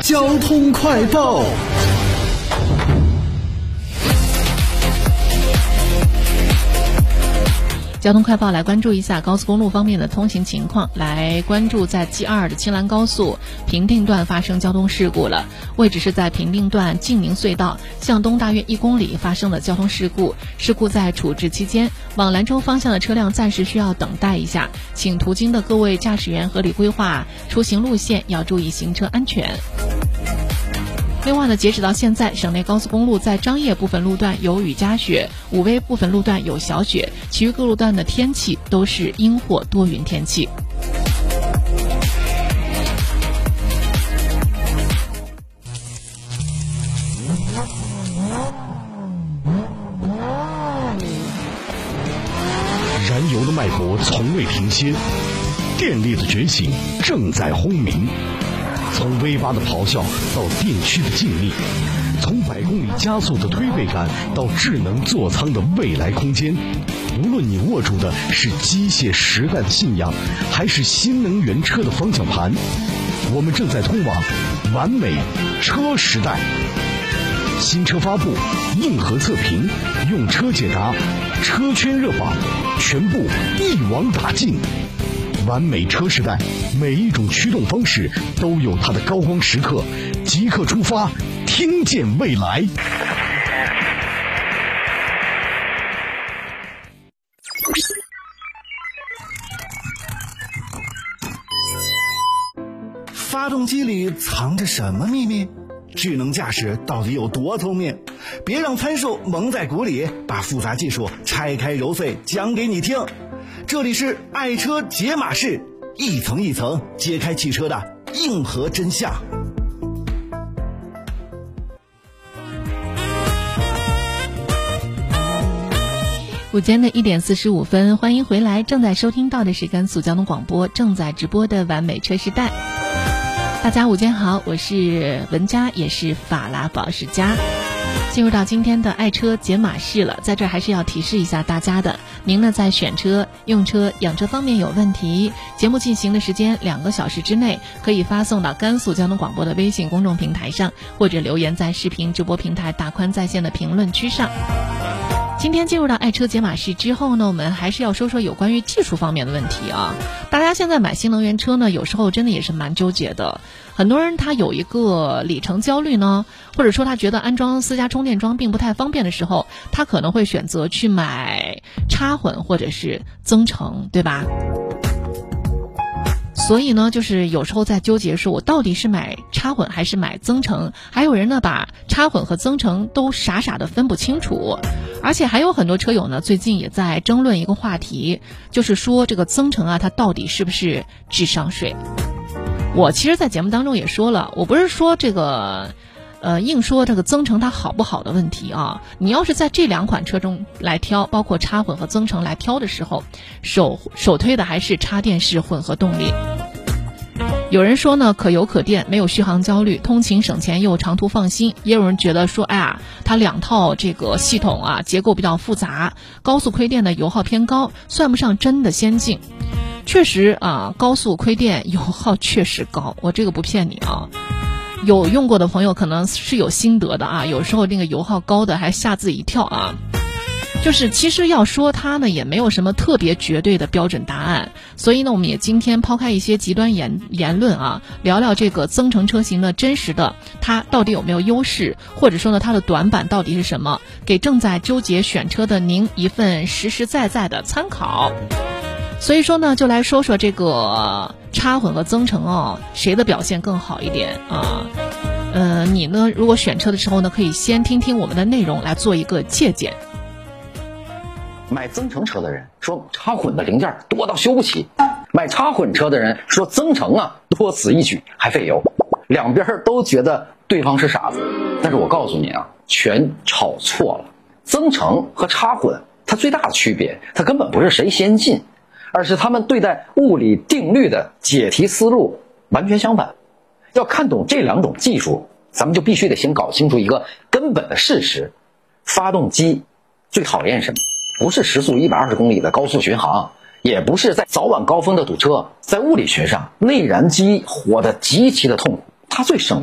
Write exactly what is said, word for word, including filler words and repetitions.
交通快报。 交通快报来关注一下高速公路方面的通行情况，来关注在 G 二 的青兰高速平定段发生交通事故了，位置是在平定段晋宁隧道向东大约一公里发生的交通事故，事故在处置期间，往兰州方向的车辆暂时需要等待一下，请途经的各位驾驶员合理规划出行路线，要注意行车安全。另外呢，截止到现在，省内高速公路在张掖部分路段有雨夹雪，武威部分路段有小雪，其余各路段的天气都是阴或多云天气。 燃油的脉搏从未停歇，电力的觉醒正在轰鸣。从 V 八 的咆哮到电驱的静谧，从百公里加速的推背感到智能座舱的未来空间，无论你握住的是机械时代的信仰，还是新能源车的方向盘，我们正在通往完美车时代。新车发布，硬核测评，用车解答，车圈热榜，全部一网打尽。完美车时代，每一种驱动方式都有它的高光时刻，即刻出发，听见未来。 发动机里藏着什么秘密？智能驾驶到底有多聪明？别让参数蒙在鼓里，把复杂技术拆开揉碎讲给你听。这里是爱车解码室，一层一层揭开汽车的硬核真相。 午间的一点四十五分，欢迎回来，正在收听到的是甘肃交通广播正在直播的完美车时代。大家午间好，我是文佳，也是法拉保时佳。进入到今天的爱车解码室了，在这儿还是要提示一下大家的，您呢在选车、用车、养车方面有问题，节目进行的时间两个小时之内，可以发送到甘肃交通广播的微信公众平台上，或者留言在视频直播平台大宽在线的评论区上。今天进入到爱车解码室之后呢，我们还是要说说有关于技术方面的问题啊。大家现在买新能源车呢，有时候真的也是蛮纠结的。很多人他有一个里程焦虑呢，或者说他觉得安装私家充电桩并不太方便的时候，他可能会选择去买插混或者是增程，对吧？所以呢，就是有时候在纠结说我到底是买插混还是买增程，还有人呢把插混和增程都傻傻的分不清楚。而且还有很多车友呢最近也在争论一个话题，就是说这个增程啊它到底是不是智商税。我其实在节目当中也说了，我不是说这个呃硬说这个增程它好不好的问题啊，你要是在这两款车中来挑，包括插混和增程来挑的时候，首首推的还是插电式混合动力。有人说呢，可油可电，没有续航焦虑，通勤省钱又长途放心。也有人觉得说，哎呀，它两套这个系统啊，结构比较复杂，高速亏电的油耗偏高，算不上真的先进。确实啊，高速亏电油耗确实高，我这个不骗你啊。有用过的朋友可能是有心得的啊，有时候那个油耗高的还吓自己一跳啊。就是其实要说它呢也没有什么特别绝对的标准答案，所以呢我们也今天抛开一些极端言言论啊，聊聊这个增程车型的真实的它到底有没有优势，或者说呢它的短板到底是什么，给正在纠结选车的您一份实实在在的参考。所以说呢就来说说这个插混和增程哦，谁的表现更好一点啊？呃，你呢如果选车的时候呢，可以先听听我们的内容来做一个借鉴。 买增程车的人说插混的零件多到修不起，买插混车的人说增程啊多此一举还费油，两边都觉得对方是傻子。但是我告诉你啊，全炒错了。增程和插混它最大的区别，它根本不是谁先进，而是他们对待物理定律的解题思路完全相反。要看懂这两种技术，咱们就必须得先搞清楚一个根本的事实：发动机最讨厌什么？不是时速一百二十公里的高速巡航，也不是在早晚高峰的堵车。在物理学上，内燃机活得极其的痛苦，它最省